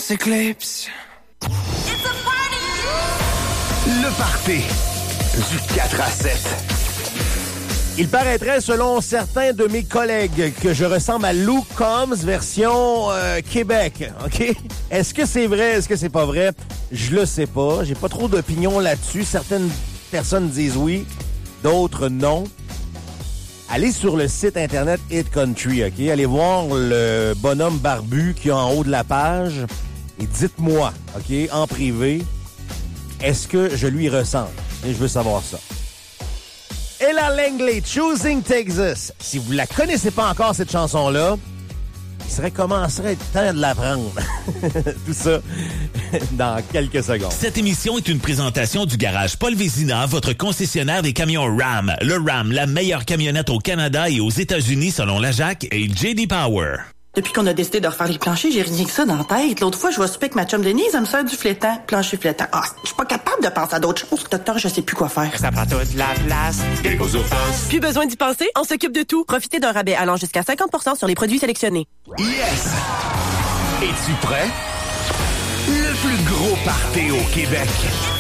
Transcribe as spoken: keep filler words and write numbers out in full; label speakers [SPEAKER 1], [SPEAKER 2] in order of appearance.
[SPEAKER 1] eclipse.
[SPEAKER 2] Le party du quatre à sept.
[SPEAKER 3] Il paraîtrait, selon certains de mes collègues, que je ressemble à Luke Combs version euh, Québec, OK? Est-ce que c'est vrai? Est-ce que c'est pas vrai? Je le sais pas. J'ai pas trop d'opinion là-dessus. Certaines personnes disent oui, d'autres non. Allez sur le site internet Hit Country, OK? Allez voir le bonhomme barbu qui est en haut de la page et dites-moi, OK, en privé, est-ce que je lui ressemble? Et je veux savoir ça. Ella Langley, Choosing Texas. Si vous la connaissez pas encore, cette chanson-là, il serait commencerait temps de l'apprendre. Tout ça dans quelques secondes.
[SPEAKER 4] Cette émission est une présentation du garage Paul Vézina, votre concessionnaire des camions RAM. Le RAM, la meilleure camionnette au Canada et aux États-Unis selon la J A C et J D Power.
[SPEAKER 5] Depuis qu'on a décidé de refaire les planchers, j'ai rien que ça dans la tête. L'autre fois, je vais souper avec ma chum Denise, elle me sert du flétan. Plancher flétan. Ah, je suis pas capable de penser à d'autres choses. Docteur, je sais plus quoi faire.
[SPEAKER 1] Ça prend toute la place.
[SPEAKER 6] Plus besoin d'y penser, on s'occupe de tout. Profitez d'un rabais allant jusqu'à cinquante pour cent sur les produits sélectionnés.
[SPEAKER 2] Yes! Es-tu prêt? Le plus gros party au Québec.